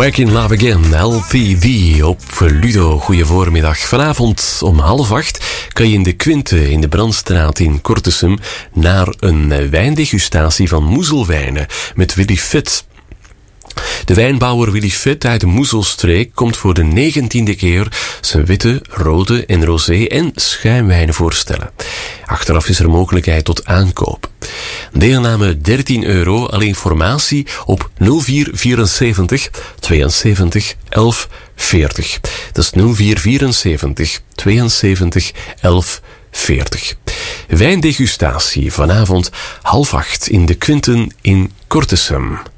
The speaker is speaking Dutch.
Back in Love Again, LTV op Ludo. Goeie voormiddag. Vanavond om 7:30 kan je in de Quinte in de Brandstraat in Kortesum naar een wijndegustatie van Moezelwijnen met Willy Fit. De wijnbouwer Willy Fit uit de Moezelstreek komt voor de 19e keer zijn witte, rode en rosé en schuimwijnen voorstellen. Achteraf is er mogelijkheid tot aankoop. Deelname €13, alle informatie op 0474 72 11 40. Dat is 0474 72 11 40. Wijndegustatie vanavond 7:30 in de Quinten in Kortesum.